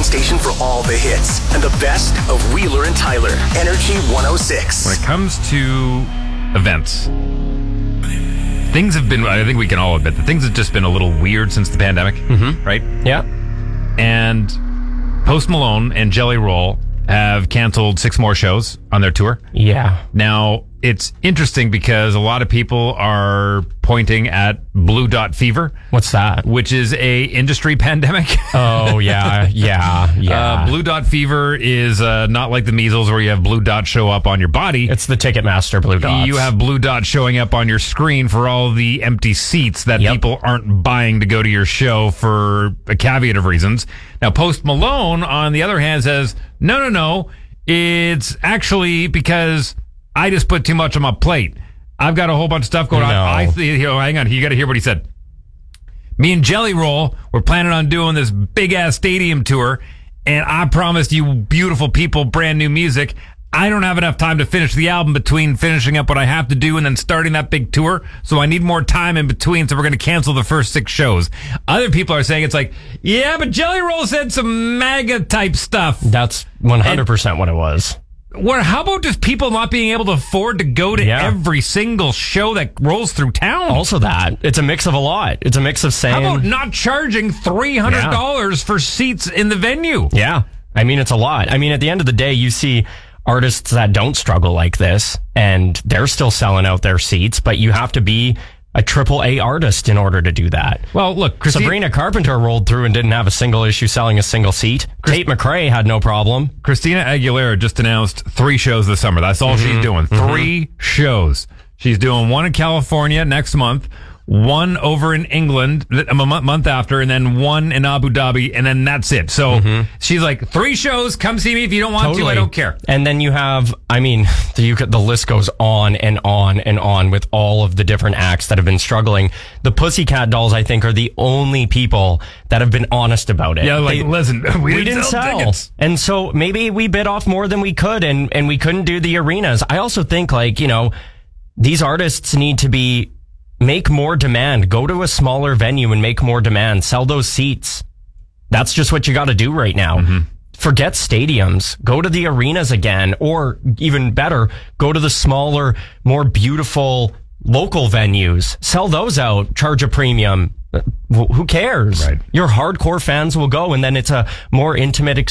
station for all the hits and the best of Wheeler and Tyler. Energy 106. When it comes to events, things have been, I think we can all admit that things have just been a little weird since the pandemic, right? Yeah. And Post Malone and Jelly Roll have canceled 6 more shows on their tour. Yeah. Now, it's interesting because a lot of people are pointing at Blue Dot Fever. What's that? Which is a industry pandemic. Oh, yeah. Blue Dot Fever is not like the measles where you have blue dots show up on your body. It's the Ticketmaster blue dots. You have blue dots showing up on your screen for all the empty seats that people aren't buying to go to your show for a caveat of reasons. Now, Post Malone, on the other hand, says, no. It's actually because I just put too much on my plate. I've got a whole bunch of stuff going on. Hang on. You got to hear what he said. Me and Jelly Roll were planning on doing this big-ass stadium tour, and I promised you beautiful people brand new music. I don't have enough time to finish the album between finishing up what I have to do and then starting that big tour, so I need more time in between, so we're going to cancel the first 6 shows. Other people are saying it's like, yeah, but Jelly Roll said some MAGA-type stuff. That's 100% what it was. How about just people not being able to afford to go to every single show that rolls through town? Also that. It's a mix of a lot. It's a mix of saying... How about not charging $300 for seats in the venue? Yeah. I mean, it's a lot. I mean, at the end of the day, you see artists that don't struggle like this, and they're still selling out their seats, but you have to be a AAA artist in order to do that. Well, look, Sabrina Carpenter rolled through and didn't have a single issue selling a single seat. Tate McRae had no problem. Christina Aguilera just announced 3 shows this summer. That's all she's doing. 3 shows. She's doing 1 in California next month, 1 over in England a month after, and then 1 in Abu Dhabi, and then that's it. So she's like, 3 shows, come see me if you don't want to, I don't care. And then you have, I mean, the list goes on and on and on with all of the different acts that have been struggling. The Pussycat Dolls, I think, are the only people that have been honest about it. Yeah, listen, we didn't sell tickets. And so maybe we bit off more than we could, and we couldn't do the arenas. I also think, these artists need to make more demand. Go to a smaller venue and make more demand. Sell those seats. That's just what you got to do right now. Forget stadiums. Go to the arenas again, or even better, go to the smaller, more beautiful local venues. Sell those out. Charge a premium. Who cares? Right. Your hardcore fans will go, and then it's a more intimate